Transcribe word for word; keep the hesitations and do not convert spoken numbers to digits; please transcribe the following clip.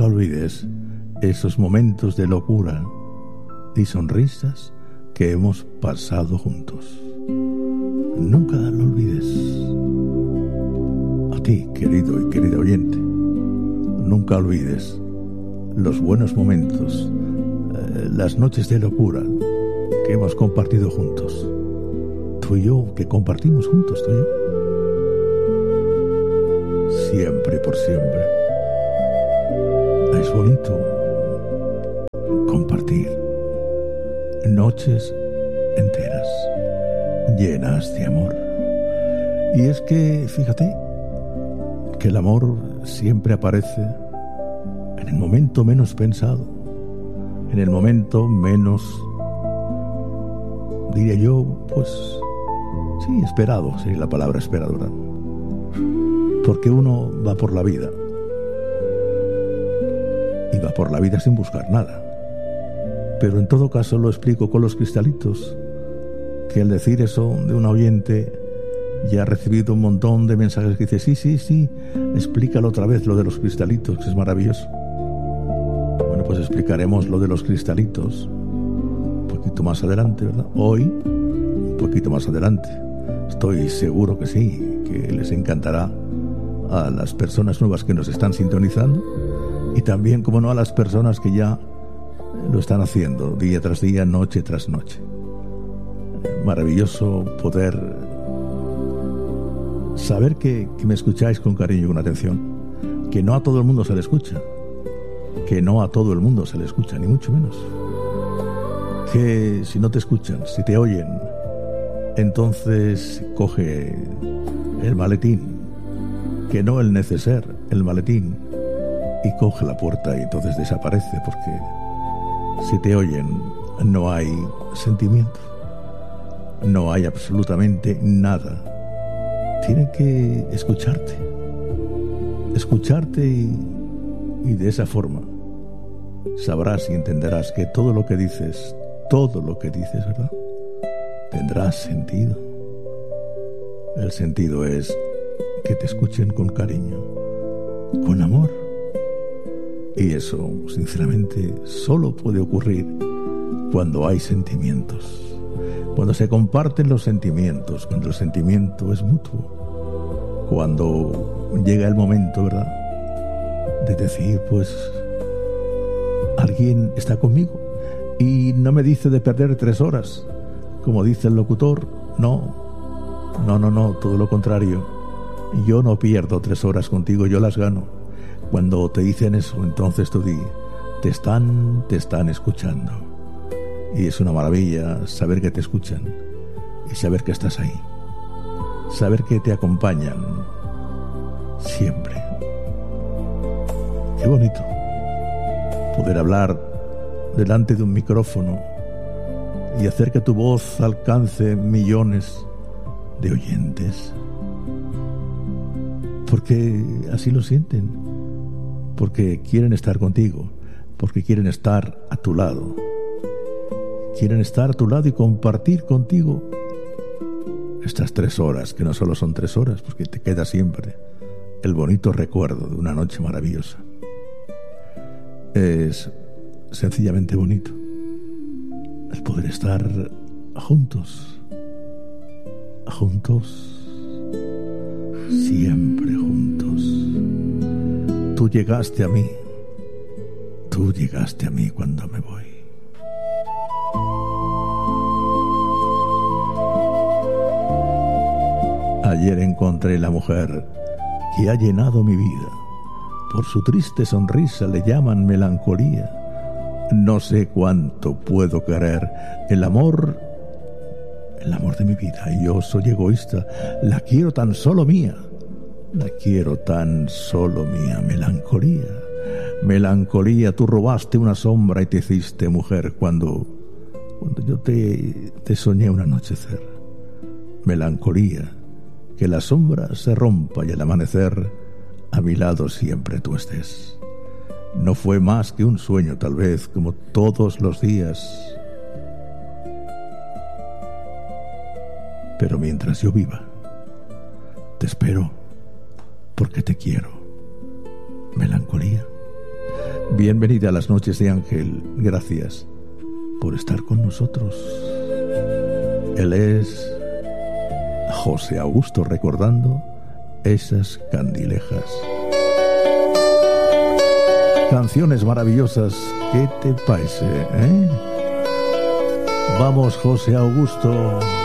Nunca olvides esos momentos de locura y sonrisas que hemos pasado juntos. Nunca lo olvides. A ti, querido y querida oyente, nunca olvides los buenos momentos, eh, las noches de locura que hemos compartido juntos. Tú y yo, que compartimos juntos, tú y yo. Siempre, por siempre. Es bonito compartir noches enteras llenas de amor. Y es que, fíjate, que el amor siempre aparece en el momento menos pensado, en el momento menos, diría yo, pues, sí, esperado, sería la palabra esperadora. Porque uno va por la vida, y va por la vida sin buscar nada. Pero en todo caso lo explico con los cristalitos, que al decir eso de un oyente ya ha recibido un montón de mensajes que dice, sí, sí, sí, explícalo otra vez lo de los cristalitos, que es maravilloso. Bueno, pues explicaremos lo de los cristalitos un poquito más adelante, ¿verdad? Hoy, un poquito más adelante. Estoy seguro que sí, que les encantará a las personas nuevas que nos están sintonizando y también, como no, a las personas que ya lo están haciendo día tras día, noche tras noche. Maravilloso poder saber que, que me escucháis con cariño y con atención, que no a todo el mundo se le escucha, que no a todo el mundo se le escucha, ni mucho menos. Que si no te escuchan, si te oyen, entonces coge el maletín, que no el neceser, el maletín, y coge la puerta y entonces desaparece, porque si te oyen no hay sentimiento, no hay absolutamente nada. Tienen que escucharte, escucharte y, y de esa forma sabrás y entenderás que todo lo que dices, todo lo que dices, ¿verdad?, tendrá sentido. El sentido es que te escuchen con cariño, con amor. Y eso, sinceramente, solo puede ocurrir cuando hay sentimientos, cuando se comparten los sentimientos, cuando el sentimiento es mutuo, cuando llega el momento, ¿verdad?, de decir, pues, alguien está conmigo y no me dice de perder tres horas, como dice el locutor. No, no, no, no, todo lo contrario. Yo no pierdo tres horas contigo, yo las gano. Cuando te dicen eso, entonces tú di, te están, te están escuchando. Y es una maravilla saber que te escuchan y saber que estás ahí. Saber que te acompañan siempre. Qué bonito poder hablar delante de un micrófono y hacer que tu voz alcance millones de oyentes. Porque así lo sienten. Porque quieren estar contigo, porque quieren estar a tu lado, quieren estar a tu lado y compartir contigo estas tres horas, que no solo son tres horas, porque te queda siempre el bonito recuerdo de una noche maravillosa. Es sencillamente bonito el poder estar juntos, juntos, siempre juntos. Tú llegaste a mí, tú llegaste a mí cuando me voy. Ayer encontré la mujer que ha llenado mi vida. Por su triste sonrisa le llaman melancolía. No sé cuánto puedo querer el amor, el amor de mi vida. Y yo soy egoísta, la quiero tan solo mía. La quiero tan solo mía. Melancolía, melancolía, tú robaste una sombra y te hiciste mujer cuando, cuando yo te, te soñé un anochecer. Melancolía, que la sombra se rompa y al amanecer a mi lado siempre tú estés. No fue más que un sueño, tal vez, como todos los días. Pero mientras yo viva, te espero porque te quiero. Melancolía, Bienvenida a las noches de Ángel. Gracias por estar con nosotros. Él es José Augusto, recordando esas candilejas. Canciones maravillosas, ¿qué te parece, eh? Vamos, José Augusto.